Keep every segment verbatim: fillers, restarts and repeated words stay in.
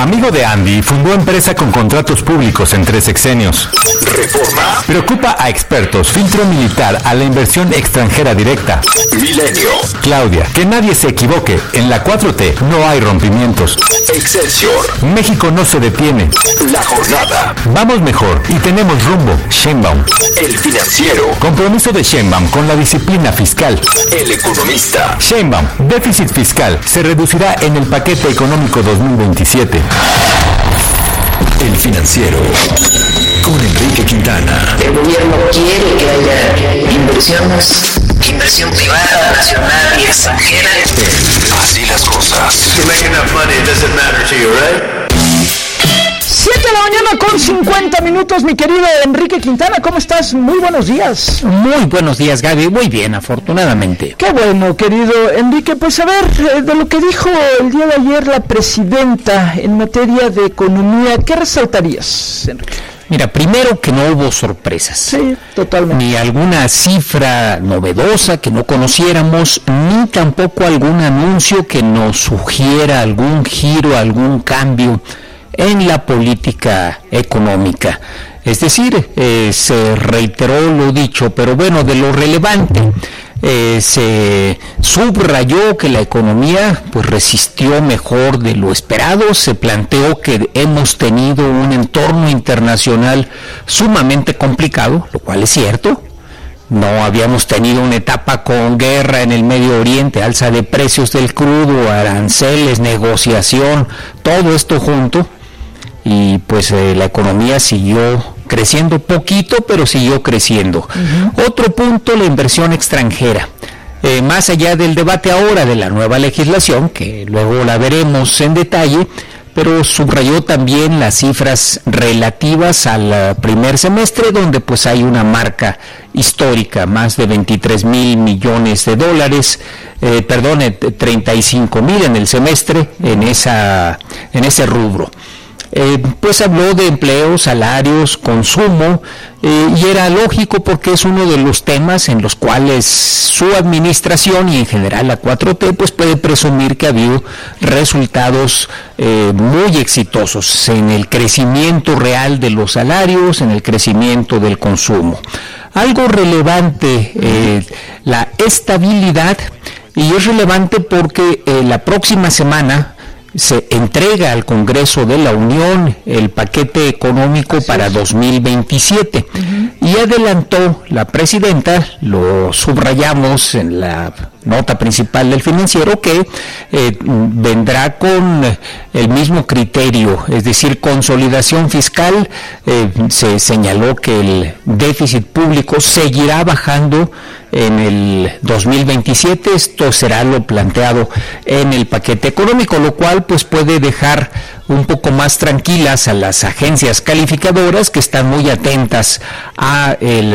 Amigo de Andy, fundó empresa con contratos públicos en tres sexenios. Reforma. Preocupa a expertos, filtro militar a la inversión extranjera directa. Milenio. Claudia, que nadie se equivoque, en la cuatro T no hay rompimientos. Excelsior. México no se detiene. La Jornada. Vamos mejor y tenemos rumbo. Sheinbaum. El Financiero. Compromiso de Sheinbaum con la disciplina fiscal. El Economista. Sheinbaum, déficit fiscal se reducirá en el paquete económico dos mil veintisiete. El Financiero. Con Enrique Quintana. El gobierno quiere que haya inversiones, inversión privada, nacional y extranjera. Así las cosas. You make enough money, it doesn't matter to you, right? siete de la mañana con cincuenta minutos, mi querido Enrique Quintana, ¿cómo estás? Muy buenos días. Muy buenos días, Gaby, muy bien, afortunadamente. Qué bueno, querido Enrique, pues a ver, de lo que dijo el día de ayer la presidenta en materia de economía, ¿qué resaltarías, Enrique? Mira, primero que no hubo sorpresas. Sí, totalmente. Ni alguna cifra novedosa que no conociéramos, ni tampoco algún anuncio que nos sugiera algún giro, algún cambio en la política económica. Es decir, eh, se reiteró lo dicho, pero bueno, de lo relevante, eh, se subrayó que la economía pues resistió mejor de lo esperado, se planteó que hemos tenido un entorno internacional sumamente complicado, lo cual es cierto. No habíamos tenido una etapa con guerra en el Medio Oriente, alza de precios del crudo, aranceles, negociación, todo esto junto. Y pues eh, la economía siguió creciendo poquito, pero siguió creciendo. Uh-huh. Otro punto, la inversión extranjera. Eh, más allá del debate ahora de la nueva legislación, que luego la veremos en detalle, pero subrayó también las cifras relativas al primer semestre, donde pues hay una marca histórica, más de veintitrés mil millones de dólares, eh, perdón, treinta y cinco mil en el semestre en esa, en ese rubro. Eh, pues habló de empleo, salarios, consumo, eh, y era lógico porque es uno de los temas en los cuales su administración y en general la cuatro T pues puede presumir que ha habido resultados eh, muy exitosos en el crecimiento real de los salarios, en el crecimiento del consumo. Algo relevante, eh, la estabilidad, y es relevante porque eh, la próxima semana se entrega al Congreso de la Unión el paquete económico para dos mil veintisiete. Uh-huh. Y adelantó la presidenta, lo subrayamos en la nota principal del Financiero, que eh, vendrá con el mismo criterio, es decir, consolidación fiscal. Eh, se señaló que el déficit público seguirá bajando en el dos mil veintisiete, esto será lo planteado en el paquete económico, lo cual pues puede dejar un poco más tranquilas a las agencias calificadoras que están muy atentas a el,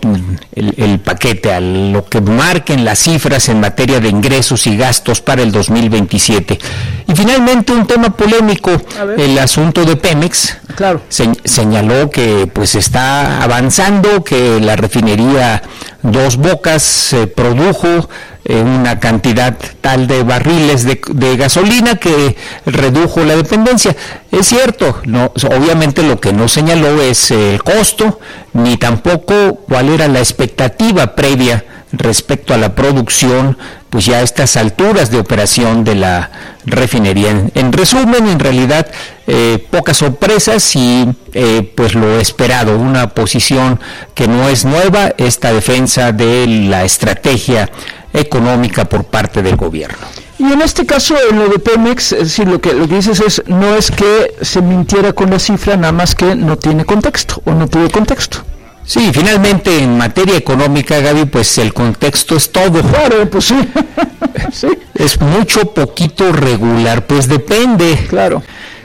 el, el paquete, a lo que marquen las cifras en materia de ingresos y gastos para el dos mil veintisiete. Y finalmente un tema polémico, el asunto de Pemex. Claro. Se, señaló que pues está avanzando, que la refinería Dos Bocas eh, produjo eh, una cantidad tal de barriles de, de gasolina que redujo la dependencia. Es cierto, no, obviamente lo que no señaló es el costo, ni tampoco cuál era la expectativa previa respecto a la producción, pues ya a estas alturas de operación de la refinería. En, en resumen, en realidad, eh, pocas sorpresas y eh, pues lo esperado, una posición que no es nueva, esta defensa de la estrategia económica por parte del gobierno. Y en este caso, en lo de Pemex, es decir, lo que, lo que dices es, no es que se mintiera con la cifra, nada más que no tiene contexto, o no tuvo contexto. Sí, finalmente en materia económica, Gaby, pues el contexto es todo. Claro, pues sí. Sí. Es mucho, poquito, regular, pues depende. Claro.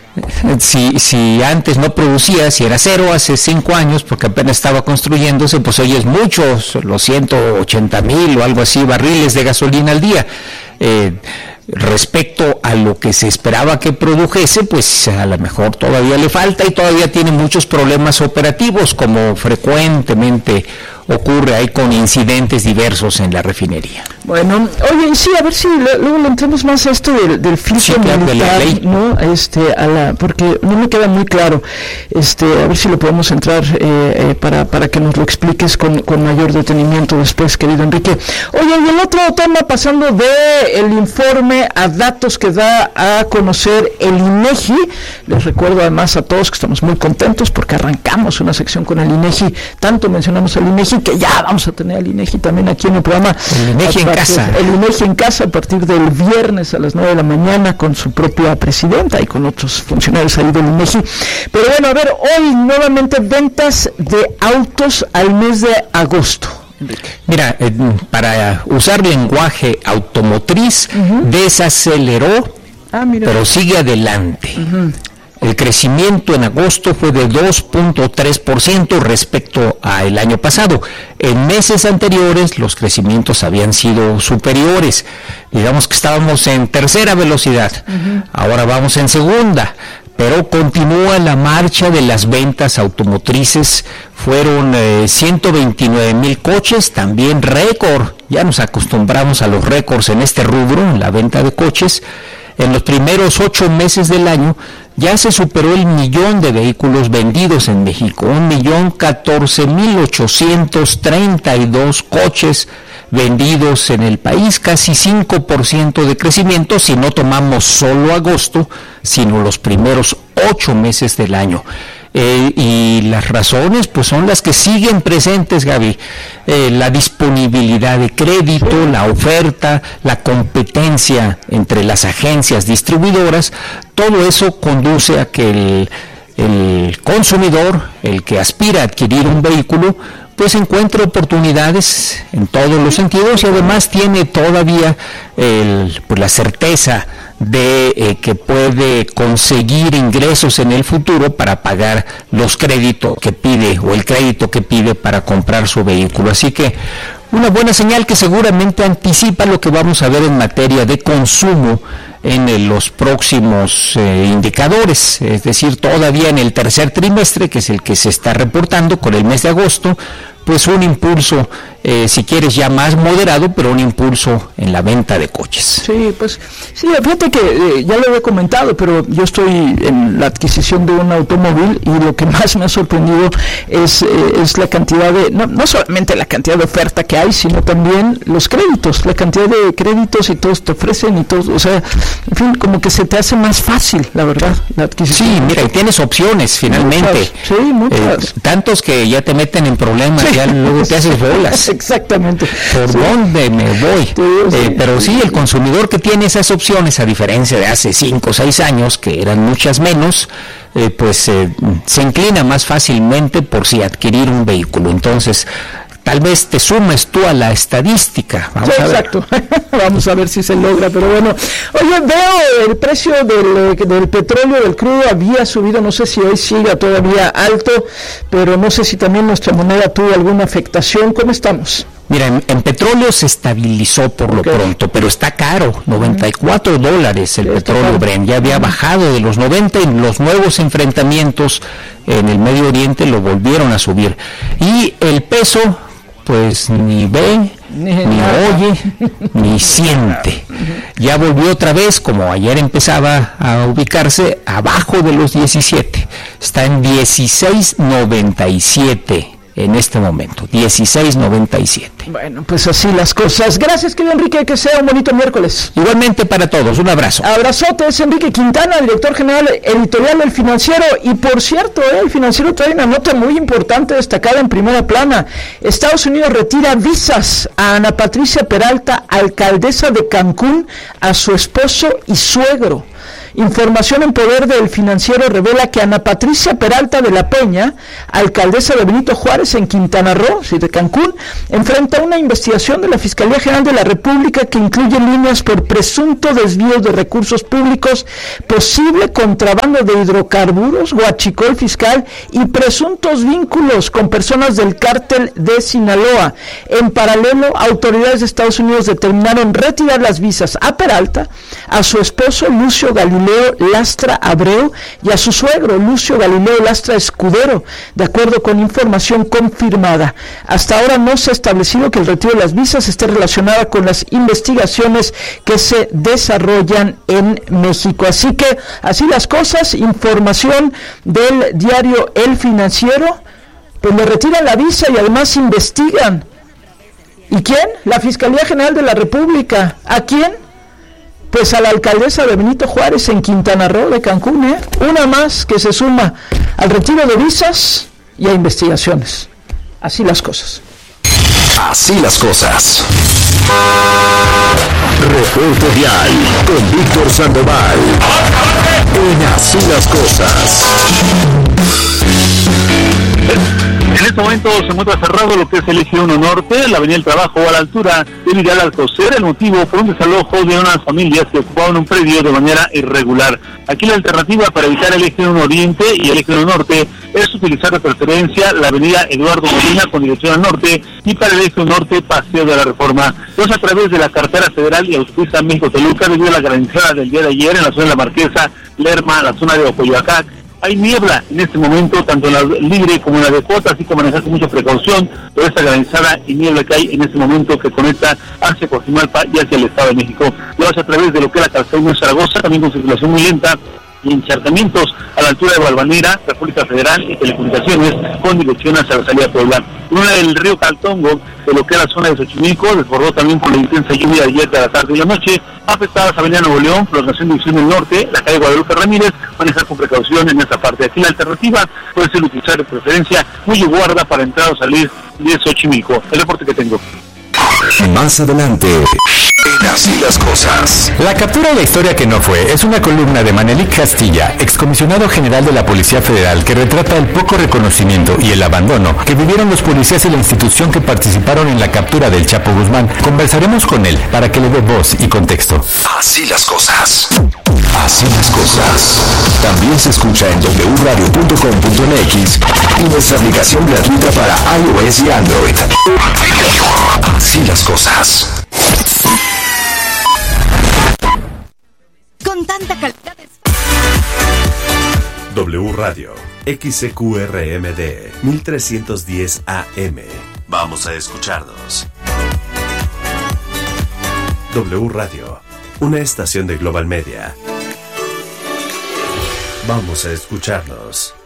Si, si antes no producía, si era cero hace cinco años, porque apenas estaba construyéndose, pues hoy es mucho, los ciento ochenta mil o algo así, barriles de gasolina al día. Eh, respecto a lo que se esperaba que produjese, pues a lo mejor todavía le falta y todavía tiene muchos problemas operativos, como frecuentemente ocurre ahí con incidentes diversos en la refinería. Bueno, oye, sí, a ver si luego le entramos más a esto del, del filtro sí, claro, militar, de la ley. ¿no? Este, a la, porque no me queda muy claro. Este, a ver si lo podemos entrar eh, eh, para para que nos lo expliques con, con mayor detenimiento después, querido Enrique. Oye, y el otro tema, pasando de el informe a datos que da a conocer el INEGI. Les recuerdo además a todos que estamos muy contentos porque arrancamos una sección con el INEGI. Tanto mencionamos al INEGI que ya vamos a tener al INEGI también aquí en el programa. El INEGI en casa. El INEGI en casa a partir del viernes a las nueve de la mañana con su propia presidenta y con otros funcionarios ahí del INEGI. Pero bueno, a ver, hoy nuevamente ventas de autos al mes de agosto. Mira, eh, para usar lenguaje automotriz, uh-huh. desaceleró, ah, pero sigue adelante. Uh-huh. El crecimiento en agosto fue de dos punto tres por ciento respecto al año pasado. En meses anteriores los crecimientos habían sido superiores. Digamos que estábamos en tercera velocidad, uh-huh. ahora vamos en segunda. Pero continúa la marcha de las ventas automotrices. Fueron eh, ciento veintinueve mil coches, también récord. Ya nos acostumbramos a los récords en este rubro, en la venta de coches. En los primeros ocho meses del año ya se superó el millón de vehículos vendidos en México, un millón catorce mil ochocientos treinta y dos coches vendidos en el país, casi cinco por ciento de crecimiento si no tomamos solo agosto, sino los primeros ocho meses del año. Eh, y las razones pues son las que siguen presentes, Gaby. Eh, la disponibilidad de crédito, la oferta, la competencia entre las agencias distribuidoras, todo eso conduce a que el, el consumidor, el que aspira a adquirir un vehículo, pues encuentra oportunidades en todos los sentidos y además tiene todavía el, pues la certeza de eh, que puede conseguir ingresos en el futuro para pagar los créditos que pide o el crédito que pide para comprar su vehículo. Así que una buena señal que seguramente anticipa lo que vamos a ver en materia de consumo en eh, los próximos eh, indicadores, es decir, todavía en el tercer trimestre, que es el que se está reportando con el mes de agosto, pues un impulso, eh, si quieres ya más moderado, pero un impulso en la venta de coches. Sí, pues, sí, fíjate que eh, ya lo había comentado, pero yo estoy en la adquisición de un automóvil y lo que más me ha sorprendido es, eh, es la cantidad de, no, no solamente la cantidad de oferta que hay, sino también los créditos, la cantidad de créditos y todos te ofrecen y todo, o sea, en fin, como que se te hace más fácil, la verdad, la adquisición. Sí, mira, y tienes opciones, finalmente. Muchas, sí, muchas. Eh, tantos que ya te meten en problemas, sí. Ya luego te haces bolas. Exactamente. ¿Por sí. dónde me voy? Sí, sí. Eh, pero sí, el consumidor que tiene esas opciones, a diferencia de hace cinco o seis años, que eran muchas menos, eh, pues eh, se inclina más fácilmente por si adquirir un vehículo. Entonces, tal vez te sumes tú a la estadística. Vamos sí, a ver. Exacto. Vamos a ver si se logra, pero bueno. Oye, veo el precio del, del petróleo, del crudo, había subido, no sé si hoy siga todavía alto, pero no sé si también nuestra moneda tuvo alguna afectación. ¿Cómo estamos? Mira, en, en petróleo se estabilizó por lo okay. pronto, pero está caro, noventa y cuatro uh-huh. dólares el sí, petróleo Brent, ya había uh-huh. bajado de los noventa y los nuevos enfrentamientos en el Medio Oriente lo volvieron a subir. Y el peso, pues ni ve, ni, ni oye, ni siente. Ya volvió otra vez, como ayer empezaba a ubicarse, abajo de los diecisiete. Está en dieciséis noventa y siete en este momento, dieciséis noventa y siete. Bueno, pues así las cosas. Gracias, querido Enrique, que sea un bonito miércoles. Igualmente para todos, un abrazo. Abrazote, es Enrique Quintana, director general editorial del Financiero. Y por cierto, eh, el Financiero trae una nota muy importante destacada en primera plana. Estados Unidos retira visas a Ana Patricia Peralta, alcaldesa de Cancún, a su esposo y suegro. Información en poder del Financiero revela que Ana Patricia Peralta de la Peña, alcaldesa de Benito Juárez en Quintana Roo, de Cancún, enfrenta una investigación de la Fiscalía General de la República que incluye líneas por presunto desvío de recursos públicos, posible contrabando de hidrocarburos, huachicol fiscal y presuntos vínculos con personas del cártel de Sinaloa. En paralelo, autoridades de Estados Unidos determinaron retirar las visas a Peralta, a su esposo Lucio Galindo Galileo Lastra Abreu y a su suegro, Lucio Galileo Lastra Escudero, de acuerdo con información confirmada. Hasta ahora no se ha establecido que el retiro de las visas esté relacionada con las investigaciones que se desarrollan en México. Así que, así las cosas, información del diario El Financiero, pues le retiran la visa y además investigan. ¿Y quién? La Fiscalía General de la República. ¿A quién? Pues a la alcaldesa de Benito Juárez en Quintana Roo de Cancún, ¿eh? Una más que se suma al retiro de visas y a investigaciones. Así las cosas. Así las cosas. Reporte Vial con Víctor Sandoval. En Así las cosas. En este momento se encuentra cerrado lo que es el eje uno norte, la avenida del Trabajo a la altura de Vidal Alcocer, el motivo por un desalojo de unas familias que ocupaban un predio de manera irregular. Aquí la alternativa para evitar el eje uno oriente y el eje uno norte es utilizar de preferencia la avenida Eduardo Molina con dirección al norte y para el eje norte Paseo de la Reforma. Entonces a través de la carretera federal y autopista México-Toluca, debido a la granizada del día de ayer en la zona de la Marquesa, Lerma, la zona de Ocoyoacac, hay niebla en este momento, tanto en la libre como en la de Cota, así que manejar con mucha precaución por esta granizada y niebla que hay en este momento que conecta hacia Coajimalpa y hacia el Estado de México. Lo hace a través de lo que es la calzada de Zaragoza, también con circulación muy lenta y encharcamientos a la altura de Valvanera, República Federal y Telecomunicaciones con dirección hacia la salida de Puebla. Una del río Caltongo, de lo que es la zona de Xochimilco, desbordó también por la intensa lluvia de ayer de la tarde y la noche, afectadas Avenida Nuevo León, prolongación de División del Norte, la calle Guadalupe Ramírez, manejar con precaución en esta parte. Aquí la alternativa puede ser utilizar de preferencia muy guarda para entrar o salir de Xochimilco. El reporte que tengo. Más adelante, en Así las cosas. La captura de la historia que no fue es una columna de Manelik Castilla, excomisionado general de la Policía Federal, que retrata el poco reconocimiento y el abandono que vivieron los policías y la institución que participaron en la captura del Chapo Guzmán. Conversaremos con él para que le dé voz y contexto. Así las cosas. Así las cosas. También se escucha en doble u radio punto com punto m x y nuestra aplicación gratuita para iOS y Android. Así las cosas. Con tanta calidad. W Radio, X C Q R M D, mil trescientos diez A M. Vamos a escucharnos. W Radio, una estación de Global Media. Vamos a escucharnos.